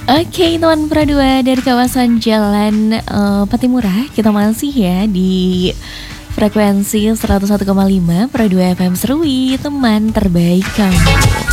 Oke, teman Pradua dari kawasan Jalan Patimura, kita masih ya di frekuensi 101,5 Pradua FM Serui, teman terbaik kamu.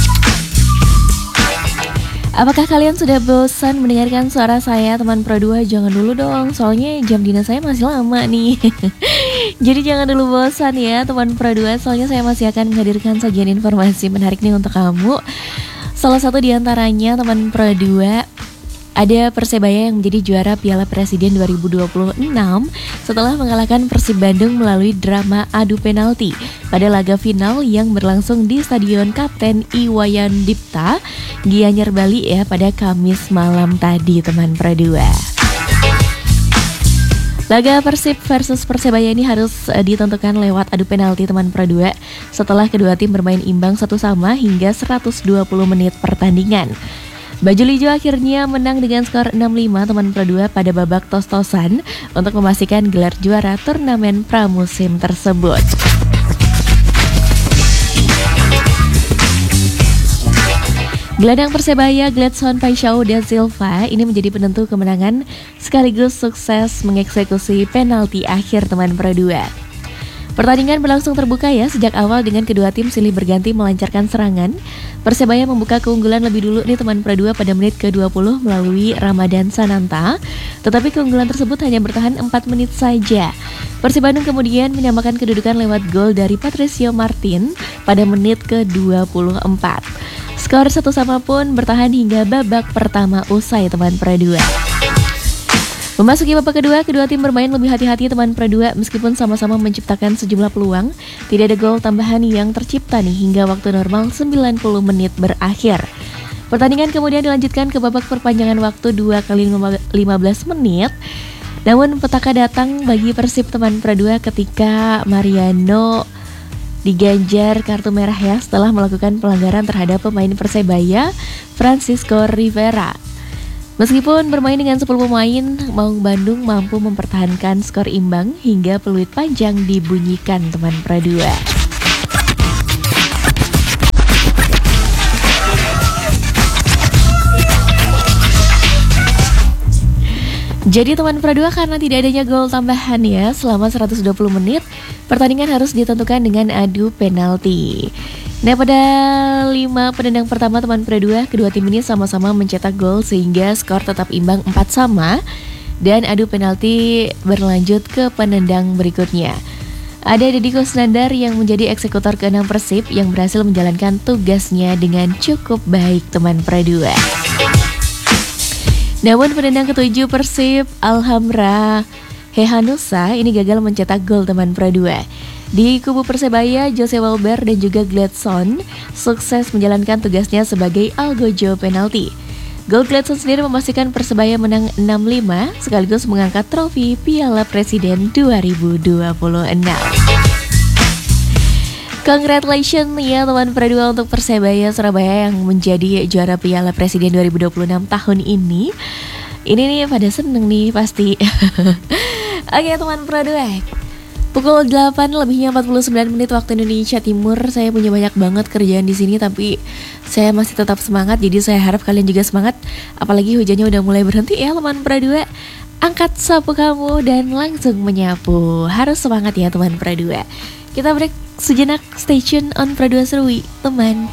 Apakah kalian sudah bosan mendengarkan suara saya, teman Pradua? Jangan dulu dong, soalnya jam dinas saya masih lama nih. Jadi jangan dulu bosan ya, teman Pradua, soalnya saya masih akan menghadirkan sajian informasi menarik nih untuk kamu. Salah satu diantaranya, teman Pradua, ada Persebaya yang menjadi juara Piala Presiden 2026 setelah mengalahkan Persib Bandung melalui drama adu penalti pada laga final yang berlangsung di Stadion Kapten Iwayan Dipta, Gianyar, Bali ya pada Kamis malam tadi, teman Pradua. Laga Persib versus Persebaya ini harus ditentukan lewat adu penalti, teman Pradua, setelah kedua tim bermain imbang 1-1 hingga 120 menit pertandingan. Bajul Ijo akhirnya menang dengan skor 6-5, teman Pradua, pada babak tos-tosan untuk memastikan gelar juara turnamen pramusim tersebut. Gelandang Persebaya Gladson Paixão da Silva ini menjadi penentu kemenangan sekaligus sukses mengeksekusi penalti akhir, teman Pradua. Pertandingan berlangsung terbuka ya sejak awal dengan kedua tim silih berganti melancarkan serangan. Persebaya membuka keunggulan lebih dulu nih, teman Pradua, pada menit ke-20 melalui Ramadan Sananta. Tetapi keunggulan tersebut hanya bertahan 4 menit saja. Persib Bandung kemudian menyamakan kedudukan lewat gol dari Patricio Martin pada menit ke-24. Skor 1-1 pun bertahan hingga babak pertama usai, teman Pradua. Memasuki babak kedua, kedua tim bermain lebih hati-hati, teman Pradua, meskipun sama-sama menciptakan sejumlah peluang. Tidak ada gol tambahan yang tercipta nih hingga waktu normal 90 menit berakhir. Pertandingan kemudian dilanjutkan ke babak perpanjangan waktu 2 kali 15 menit. Namun petaka datang bagi Persib, teman Pradua, ketika Mariano diganjar kartu merah ya setelah melakukan pelanggaran terhadap pemain Persebaya, Francisco Rivera. Meskipun bermain dengan 10 pemain, Maung Bandung mampu mempertahankan skor imbang hingga peluit panjang dibunyikan, teman Pradua. Jadi teman Pradua, karena tidak adanya gol tambahan ya selama 120 menit, pertandingan harus ditentukan dengan adu penalti. Nah, pada 5 penendang pertama, teman Pradua, kedua tim ini sama-sama mencetak gol sehingga skor tetap imbang 4-4 dan adu penalti berlanjut ke penendang berikutnya. Ada Deddy Kusnandar yang menjadi eksekutor ke-6 Persib yang berhasil menjalankan tugasnya dengan cukup baik, teman Pradua. Namun penendang ke-7 Persib, Alhamra Hehanusa, ini gagal mencetak gol, teman Pradua. Di kubu Persebaya, Jose Welber dan juga Gladson sukses menjalankan tugasnya sebagai algojo penalti. Gol Gladson sendiri memastikan Persebaya menang 6-5 sekaligus mengangkat trofi Piala Presiden 2026. Congratulations ya, teman Pradua, untuk Persebaya Surabaya yang menjadi juara Piala Presiden 2026 tahun ini. Ini nih pada seneng nih pasti. Oke, teman Pradua, pukul 8 lebihnya 49 menit waktu Indonesia Timur. Saya punya banyak banget kerjaan di sini, tapi saya masih tetap semangat. Jadi saya harap kalian juga semangat. Apalagi hujannya udah mulai berhenti ya, teman Pradua. Angkat sapu kamu dan langsung menyapu. Harus semangat ya, teman Pradua. Kita break sejenak, stay tune on Pradua Serui, teman